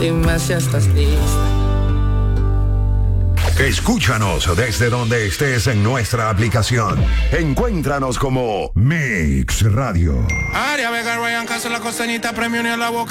Dime si estás lista. Escúchanos desde donde estés en nuestra aplicación. Encuéntranos como Mix Radio. Aria Vega, Ryan Castro, la costeñita, premio ni a la boca.